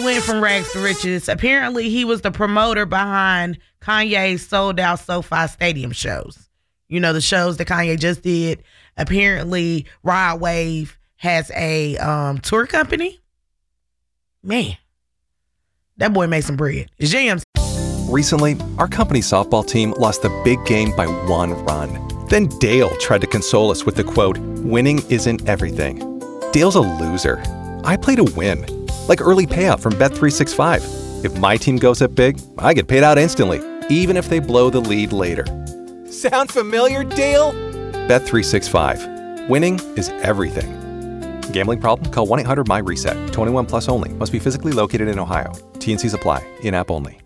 went from rags to riches. Apparently, he was the promoter behind Kanye's sold-out SoFi Stadium shows. You know, the shows that Kanye just did. Apparently, Rod Wave has a tour company. Man, that boy made some bread. It's Jams. Recently, our company's softball team lost the big game by 1 run. Then Dale tried to console us with the quote, "Winning isn't everything." Dale's a loser. I play to win. Like early payout from Bet365. If my team goes up big, I get paid out instantly, even if they blow the lead later. Sound familiar, Dale? Bet365. Winning is everything. Gambling problem? Call 1-800-MY-RESET. 21 plus only. Must be physically located in Ohio. T&Cs apply. In-app only.